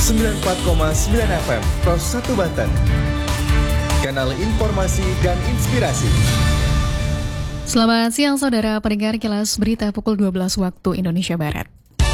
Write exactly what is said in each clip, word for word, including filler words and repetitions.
sembilan puluh empat koma sembilan F M Pros satu Banten. Kanal informasi dan inspirasi. Selamat siang saudara pendengar Kilas Berita pukul dua belas waktu Indonesia Barat.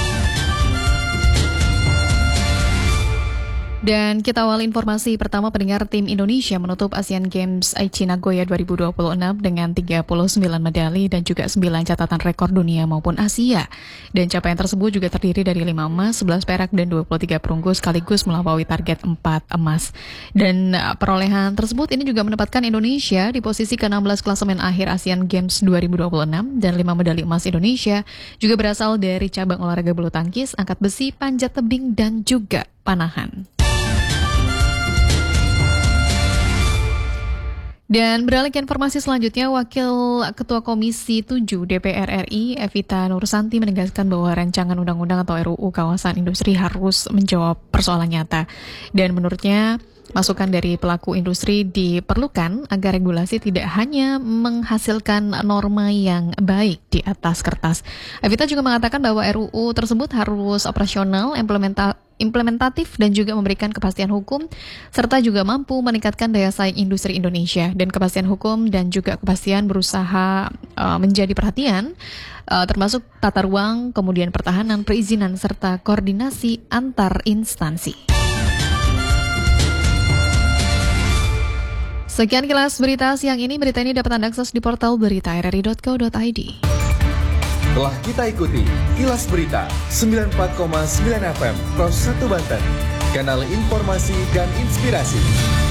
Dan kita awal informasi pertama, pendengar tim Indonesia menutup Asian Games Aichi Nagoya dua ribu dua puluh enam dengan tiga puluh sembilan medali dan juga sembilan catatan rekor dunia maupun Asia. Dan capaian tersebut juga terdiri dari lima emas, sebelas perak, dan dua puluh tiga perunggu sekaligus melampaui target empat emas. Dan perolehan tersebut ini juga menempatkan Indonesia di posisi ke enam belas klasemen akhir Asian Games dua ribu dua puluh enam dan lima medali emas Indonesia juga berasal dari cabang olahraga bulu tangkis, angkat besi, panjat tebing, dan juga panahan. Dan beralih ke informasi selanjutnya, Wakil Ketua Komisi tujuh D P R R I, Evita Nursanti, menegaskan bahwa rancangan undang-undang atau R U U kawasan industri harus menjawab persoalan nyata. Dan menurutnya, masukan dari pelaku industri diperlukan agar regulasi tidak hanya menghasilkan norma yang baik di atas kertas. Evita juga mengatakan bahwa R U U tersebut harus operasional, implementatif, implementatif dan juga memberikan kepastian hukum, serta juga mampu meningkatkan daya saing industri Indonesia. Dan kepastian hukum dan juga kepastian berusaha uh, menjadi perhatian, uh, termasuk tata ruang, kemudian pertahanan, perizinan, serta koordinasi antar instansi. Sekian Kilas Berita siang ini. Berita ini dapat Anda akses di portal berita r r i dot co dot i d. Telah kita ikuti Kilas Berita sembilan puluh empat koma sembilan F M Pros satu Banten. Kanal informasi dan inspirasi.